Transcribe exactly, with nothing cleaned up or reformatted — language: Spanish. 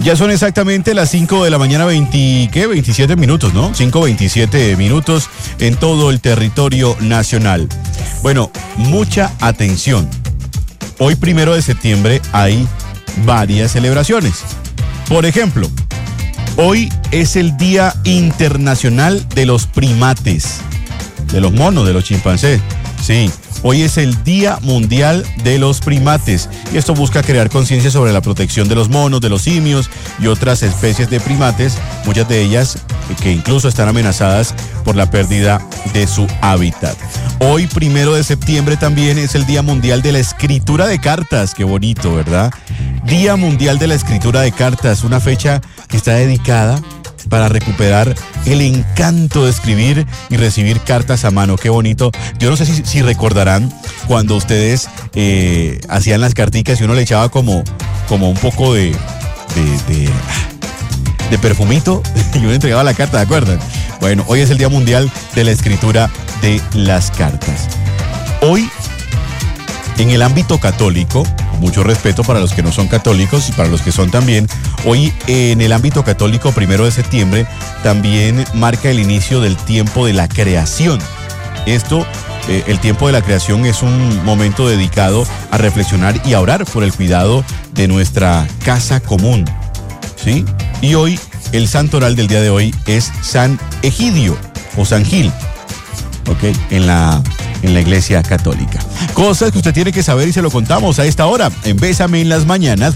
Ya son exactamente las cinco de la mañana, veinte, ¿qué? veintisiete minutos, ¿no? cinco veintisiete minutos en todo el territorio nacional. Bueno, mucha atención. Hoy, primero de septiembre, hay varias celebraciones. Por ejemplo, hoy es el Día Internacional de los Primates, de los monos, de los chimpancés. Sí, hoy es el Día Mundial de los Primates y esto busca crear conciencia sobre la protección de los monos, de los simios y otras especies de primates, muchas de ellas que incluso están amenazadas por la pérdida de su hábitat. Hoy, primero de septiembre, también es el Día Mundial de la Escritura de Cartas. Qué bonito, ¿verdad? Día Mundial de la Escritura de Cartas, una fecha que está dedicada para recuperar el encanto de escribir y recibir cartas a mano. Qué bonito. Yo no sé si, si recordarán cuando ustedes eh, hacían las carticas y uno le echaba como, como un poco de, de, de, de perfumito y uno entregaba la carta, ¿de acuerdo? Bueno, hoy es el Día Mundial de la Escritura de las Cartas. Hoy, en el ámbito católico, mucho respeto para los que no son católicos y para los que son también, hoy en el ámbito católico, primero de septiembre, también marca el inicio del tiempo de la creación. Esto, eh, el tiempo de la creación es un momento dedicado a reflexionar y a orar por el cuidado de nuestra casa común, ¿sí? Y hoy, el santo oral del día de hoy es San Egidio o San Gil, ¿ok? En la... en la Iglesia Católica. Cosas que usted tiene que saber y se lo contamos a esta hora en Bésame en las Mañanas.